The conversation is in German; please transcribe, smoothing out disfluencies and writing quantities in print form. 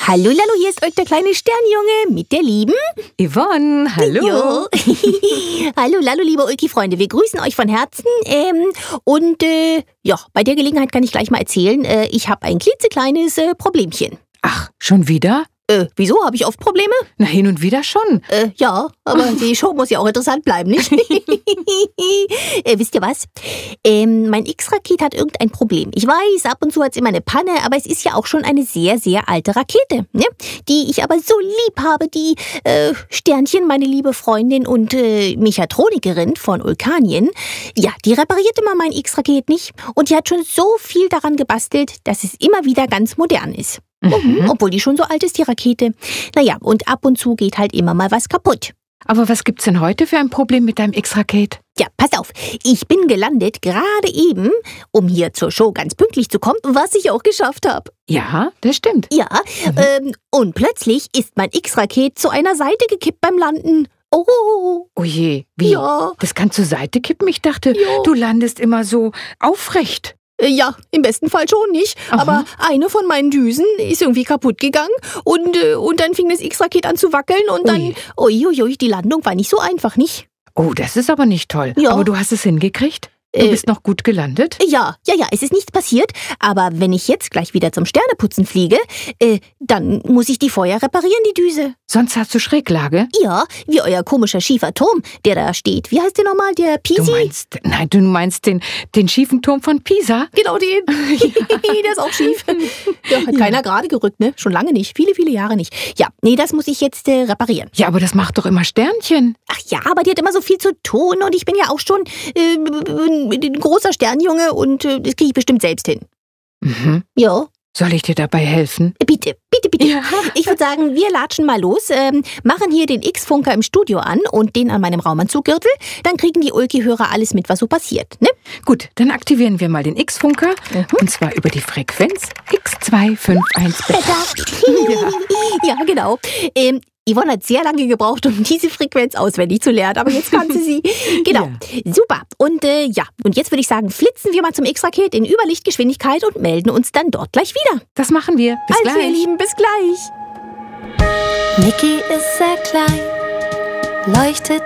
Hallo Lalo, hier ist euch der kleine Sternjunge mit der lieben Yvonne, hallo. Jo. Hallo Lalo, liebe Ulki-Freunde, wir grüßen euch von Herzen. Bei der Gelegenheit kann ich gleich mal erzählen, ich habe ein klitzekleines Problemchen. Ach, schon wieder? Wieso? Habe ich oft Probleme? Na, hin und wieder schon. Ja, aber die Show muss ja auch interessant bleiben, nicht? Wisst ihr was? Mein X-Raket hat irgendein Problem. Ich weiß, ab und zu hat es immer eine Panne, aber es ist ja auch schon eine sehr, sehr alte Rakete, ne? Die ich aber so lieb habe, die Sternchen, meine liebe Freundin und Mechatronikerin von Ulkanien, ja, die repariert immer mein X-Raket nicht. Und die hat schon so viel daran gebastelt, dass es immer wieder ganz modern ist. Obwohl die schon so alt ist, die Rakete. Naja, und ab und zu geht halt immer mal was kaputt. Aber was gibt's denn heute für ein Problem mit deinem X-Raket? Ja, pass auf. Ich bin gelandet, gerade eben, um hier zur Show ganz pünktlich zu kommen, was ich auch geschafft habe. Ja, das stimmt. Ja, und plötzlich ist mein X-Raket zu einer Seite gekippt beim Landen. Oh. Oh je, wie? Ja. Das kann zur Seite kippen? Ich dachte, Ja. du landest immer so aufrecht. Ja, im besten Fall schon nicht. Aha. Aber eine von meinen Düsen ist irgendwie kaputt gegangen und dann fing das X-Raket an zu wackeln und dann, die Landung war nicht so einfach, nicht? Oh, das ist aber nicht toll. Ja. Aber du hast es hingekriegt? Du bist noch gut gelandet? Ja, es ist nichts passiert, aber wenn ich jetzt gleich wieder zum Sterneputzen fliege, dann muss ich die vorher reparieren, die Düse. Sonst hast du Schräglage? Ja, wie euer komischer schiefer Turm, der da steht. Wie heißt der nochmal, der Pisi? Du meinst den schiefen Turm von Pisa? Genau den. Der ist auch schief. Ja, hat keiner gerade gerückt, ne? Schon lange nicht. Viele, viele Jahre nicht. Ja, nee, das muss ich jetzt reparieren. Ja, aber das macht doch immer Sternchen. Ach ja, aber die hat immer so viel zu tun und ich bin ja auch schon ein großer Sternjunge und das kriege ich bestimmt selbst hin. Mhm. Ja. Soll ich dir dabei helfen? Bitte. Ja. Ich würde sagen, wir latschen mal los, machen hier den X-Funker im Studio an und den an meinem Raumanzuggürtel. Dann kriegen die Ulki-Hörer alles mit, was so passiert, ne? Gut, dann aktivieren wir mal den X-Funker. Und zwar über die Frequenz X251 Beta. Ja, genau. Yvonne hat sehr lange gebraucht, um diese Frequenz auswendig zu lernen, aber jetzt kann sie. Genau, ja. Super. Und und jetzt würde ich sagen, flitzen wir mal zum X-Raket in Überlichtgeschwindigkeit und melden uns dann dort gleich wieder. Das machen wir. Bis also, gleich. ihr Lieben, bis gleich. Niki ist sehr klein, leuchtet